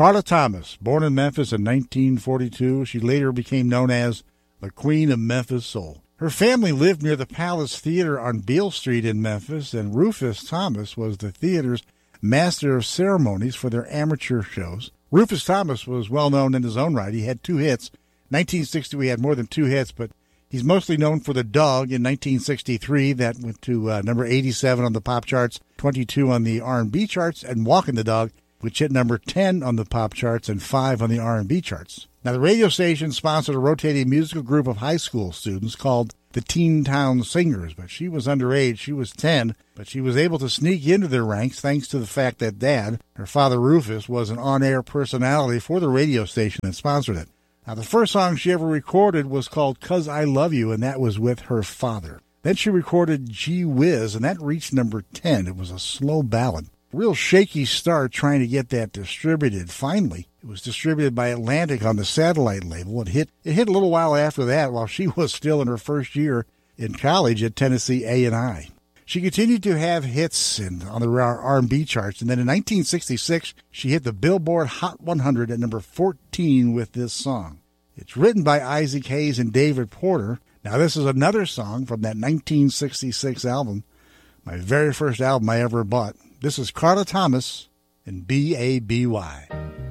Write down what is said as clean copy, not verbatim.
Carla Thomas, born in Memphis in 1942, she later became known as the Queen of Memphis Soul. Her family lived near the Palace Theater on Beale Street in Memphis, and Rufus Thomas was the theater's master of ceremonies for their amateur shows. Rufus Thomas was well known in his own right. He had 2 hits. 1960, we had more than 2 hits, but he's mostly known for The Dog in 1963. That went to number 87 on the pop charts, 22 on the R&B charts, and Walking the Dog, which hit number 10 on the pop charts and 5 on the R&B charts. Now, the radio station sponsored a rotating musical group of high school students called the Teen Town Singers, but she was underage. She was 10, but she was able to sneak into their ranks thanks to the fact that Dad, her father Rufus, was an on-air personality for the radio station that sponsored it. Now, the first song she ever recorded was called 'Cause I Love You, and that was with her father. Then she recorded Gee Whiz, and that reached number 10. It was a slow ballad. Real shaky start trying to get that distributed. Finally, it was distributed by Atlantic on the Satellite label. It hit a little while after that while she was still in her first year in college at Tennessee A&I. She continued to have hits on the R&B charts, and then in 1966, she hit the Billboard Hot 100 at number 14 with this song. It's written by Isaac Hayes and David Porter. Now, this is another song from that 1966 album, my very first album I ever bought. This is Carla Thomas and B.A.B.Y.